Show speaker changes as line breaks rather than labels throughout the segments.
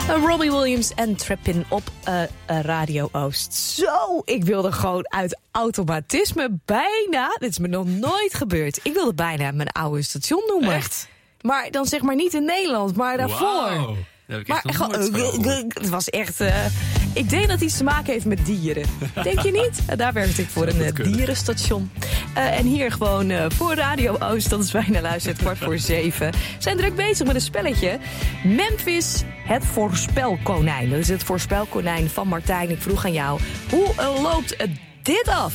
Robbie Williams en Trippin op Radio Oost. Zo, ik wilde gewoon uit automatisme bijna... Dit is me nog nooit gebeurd. Ik wilde bijna mijn oude station noemen.
Echt?
Maar dan zeg maar niet in Nederland, maar daarvoor.
Wow. Dat heb ik
Maar
echt nog nooit gehoord.
het was echt... ik denk dat het iets te maken heeft met dieren. Denk je niet? Daar werkte ik voor een dierenstation. En hier gewoon voor Radio Oost, dat is bijna luistert, 6:45. Zijn druk bezig met een spelletje. Memphis, het voorspelkonijn. Dat is het voorspelkonijn van Martijn. Ik vroeg aan jou, hoe loopt dit af?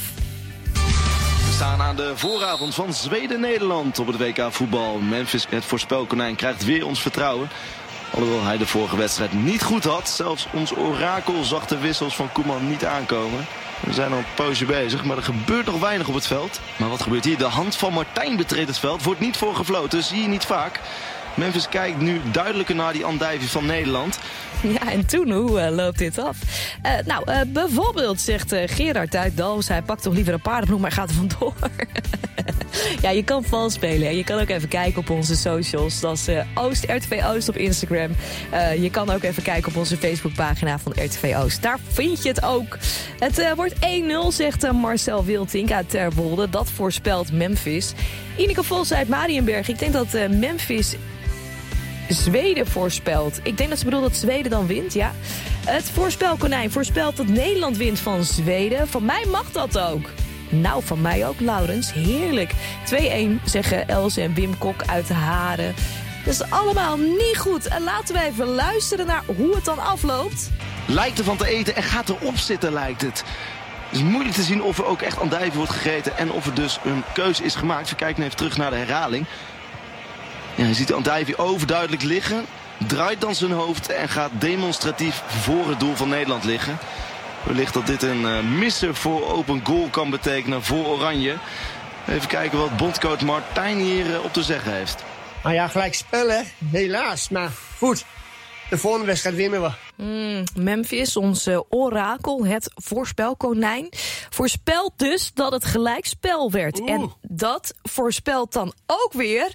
We staan aan de vooravond van Zweden-Nederland op het WK voetbal. Memphis, het voorspelkonijn, krijgt weer ons vertrouwen. Alhoewel hij de vorige wedstrijd niet goed had. Zelfs ons orakel zag de wissels van Koeman niet aankomen. We zijn al een poosje bezig, maar er gebeurt nog weinig op het veld. Maar wat gebeurt hier? De hand van Martijn betreedt het veld. Wordt niet voor gefloten, zie je niet vaak. Memphis kijkt nu duidelijker naar die andijvie van Nederland.
Ja, en toen, hoe loopt dit af? Bijvoorbeeld zegt Gerard uit Dalfs... hij pakt toch liever een paardenploeg, maar gaat er vandoor. Ja, je kan vals spelen. Hè? Je kan ook even kijken op onze socials. Dat is RTV Oost op Instagram. Je kan ook even kijken op onze Facebookpagina van RTV Oost. Daar vind je het ook. Het wordt 1-0, zegt Marcel Wiltink uit Terwolde. Dat voorspelt Memphis. Ineke Vos uit Mariënberg. Ik denk dat Memphis... Zweden voorspelt. Ik denk dat ze bedoelt dat Zweden dan wint, ja. Het voorspelkonijn voorspelt dat Nederland wint van Zweden. Van mij mag dat ook. Nou, van mij ook, Laurens. Heerlijk. 2-1 zeggen Els en Wim Kok uit de Haren. Dat is allemaal niet goed. En laten we even luisteren naar hoe het dan afloopt.
Lijkt ervan te eten en gaat erop zitten, lijkt het. Het is moeilijk te zien of er ook echt andijvie wordt gegeten... en of er dus een keuze is gemaakt. We kijken even terug naar de herhaling. Ja, je ziet de andijvie overduidelijk liggen. Draait dan zijn hoofd en gaat demonstratief voor het doel van Nederland liggen. Wellicht dat dit een misser voor open goal kan betekenen voor Oranje. Even kijken wat bondscoach Martijn hier op te zeggen heeft.
Nou ja, gelijk spellen, helaas. Maar goed, de volgende wedstrijd winnen we.
Memphis, ons orakel, het voorspelkonijn, voorspelt dus dat het gelijkspel werd. En dat voorspelt dan ook weer...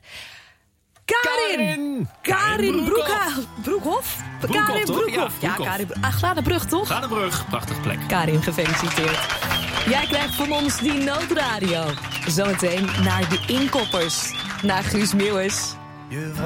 Karin Broekhoff. Karin Broekhoff. Ja, Karin. Gladenbrug, toch?
Gladenbrug, prachtige plek.
Karin, gefeliciteerd. Jij krijgt van ons die noodradio. Zometeen naar de inkoppers. Naar Guus Meeuwis.